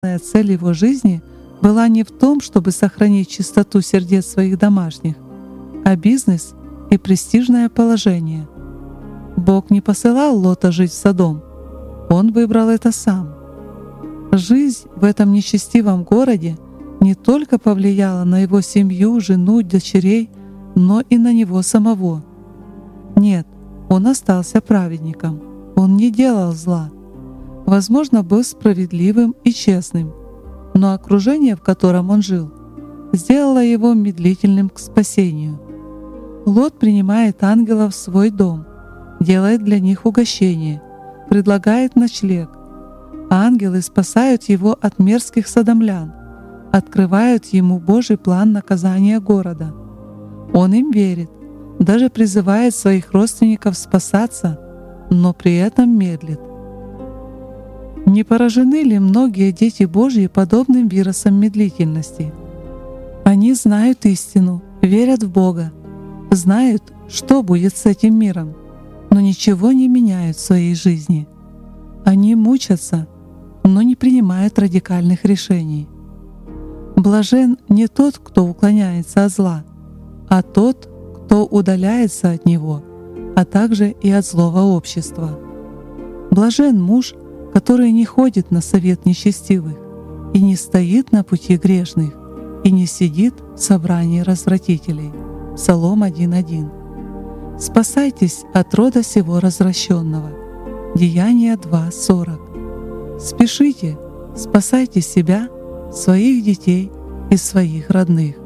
Цель его жизни была не в том, чтобы сохранить чистоту сердец своих домашних, а бизнес и престижное положение. Бог не посылал Лота жить в Содом, он выбрал это сам. Жизнь в этом нечестивом городе не только повлияла на его семью, жену, дочерей, но и на него самого. Нет, он остался праведником, он не делал зла. Возможно, был справедливым и честным, но окружение, в котором он жил, сделало его медлительным к спасению. Лот принимает ангелов в свой дом, делает для них угощение, предлагает ночлег. Ангелы спасают его от мерзких содомлян, открывают ему Божий план наказания города. Он им верит, даже призывает своих родственников спасаться, но при этом медлит. Не поражены ли многие дети Божьи подобным вирусом медлительности? Они знают истину, верят в Бога, знают, что будет с этим миром, но ничего не меняют в своей жизни. Они мучатся, но не принимают радикальных решений. Блажен не тот, кто уклоняется от зла, а тот, кто удаляется от него, а также и от злого общества. Блажен муж, который не ходит на совет нечестивых и не стоит на пути грешных и не сидит в собрании развратителей. Псалом 1:1. Спасайтесь от рода сего развращенного. Деяния 2:40. Спешите, спасайте себя, своих детей и своих родных.